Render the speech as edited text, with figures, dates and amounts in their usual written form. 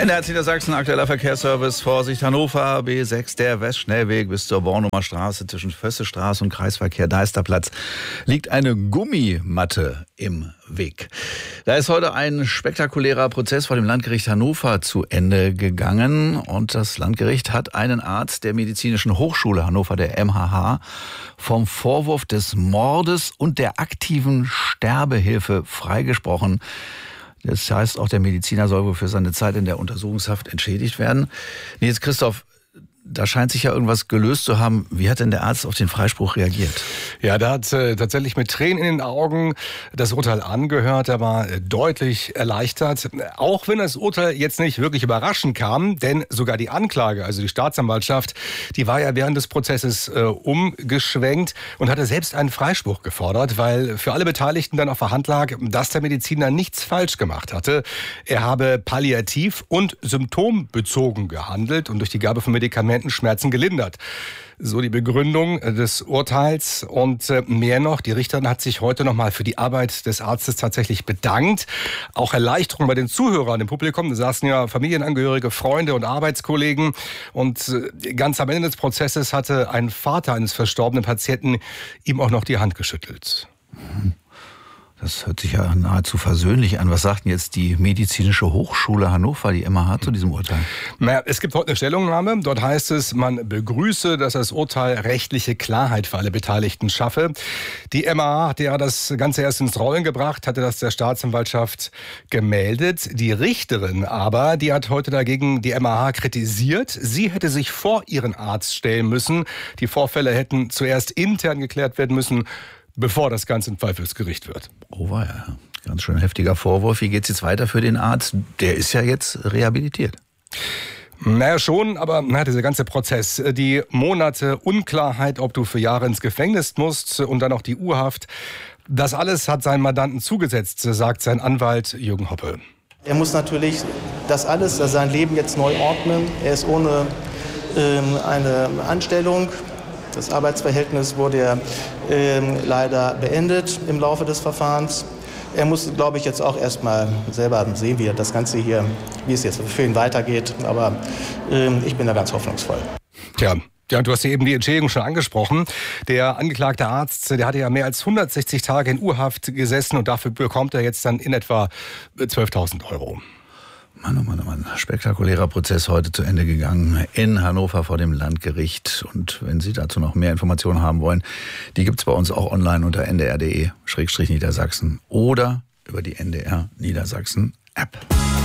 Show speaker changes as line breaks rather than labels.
NDR Niedersachsen, aktueller Verkehrsservice, Vorsicht Hannover, B6, der Westschnellweg bis zur Bornumer Straße zwischen Fössestraße und Kreisverkehr Deisterplatz liegt eine Gummimatte im Weg. Da ist heute ein spektakulärer Prozess vor dem Landgericht Hannover zu Ende gegangen und das Landgericht hat einen Arzt der Medizinischen Hochschule Hannover, der MHH, vom Vorwurf des Mordes und der aktiven Sterbehilfe freigesprochen. Das heißt, auch der Mediziner soll wohl für seine Zeit in der Untersuchungshaft entschädigt werden. Nils Christoph, da scheint sich ja irgendwas gelöst zu haben. Wie hat denn der Arzt auf den Freispruch reagiert?
Ja, der hat tatsächlich mit Tränen in den Augen das Urteil angehört. Er war deutlich erleichtert. Auch wenn das Urteil jetzt nicht wirklich überraschend kam, denn sogar die Anklage, also die Staatsanwaltschaft, die war ja während des Prozesses umgeschwenkt und hatte selbst einen Freispruch gefordert, weil für alle Beteiligten dann auch verhandelt lag, dass der Mediziner nichts falsch gemacht hatte. Er habe palliativ und symptombezogen gehandelt und durch die Gabe von Medikamenten Schmerzen gelindert. So die Begründung des Urteils und mehr noch. Die Richterin hat sich heute nochmal für die Arbeit des Arztes tatsächlich bedankt. Auch Erleichterung bei den Zuhörern im Publikum. Da saßen ja Familienangehörige, Freunde und Arbeitskollegen. Und ganz am Ende des Prozesses hatte ein Vater eines verstorbenen Patienten ihm auch noch die Hand geschüttelt.
Das hört sich ja nahezu versöhnlich an. Was sagt denn jetzt die Medizinische Hochschule Hannover, die MHH, zu diesem Urteil?
Naja, es gibt heute eine Stellungnahme. Dort heißt es, man begrüße, dass das Urteil rechtliche Klarheit für alle Beteiligten schaffe. Die MHH hat ja das Ganze erst ins Rollen gebracht, hatte das der Staatsanwaltschaft gemeldet. Die Richterin aber, die hat heute dagegen die MHH kritisiert. Sie hätte sich vor ihren Arzt stellen müssen. Die Vorfälle hätten zuerst intern geklärt werden müssen, bevor das Ganze ein Fall fürs Gericht wird.
Oh weia, ganz schön heftiger Vorwurf. Wie geht's jetzt weiter für den Arzt? Der ist ja jetzt rehabilitiert.
Naja, schon, aber dieser ganze Prozess, die Monate Unklarheit, ob du für Jahre ins Gefängnis musst und dann auch die U-Haft, das alles hat seinen Mandanten zugesetzt, sagt sein Anwalt Jürgen Hoppe.
Er muss natürlich sein Leben jetzt neu ordnen. Er ist ohne eine Anstellung. Das Arbeitsverhältnis wurde leider beendet im Laufe des Verfahrens. Er muss, glaube ich, jetzt auch erstmal selber sehen, wie das Ganze hier, wie es jetzt für ihn weitergeht. Aber ich bin da ganz hoffnungsvoll.
Tja. Ja, du hast ja eben die Entschädigung schon angesprochen. Der angeklagte Arzt, der hatte ja mehr als 160 Tage in U-Haft gesessen und dafür bekommt er jetzt dann in etwa 12.000 €.
Mann, oh Mann, oh Mann. Spektakulärer Prozess heute zu Ende gegangen in Hannover vor dem Landgericht. Und wenn Sie dazu noch mehr Informationen haben wollen, die gibt's bei uns auch online unter ndr.de/Niedersachsen oder über die NDR Niedersachsen App.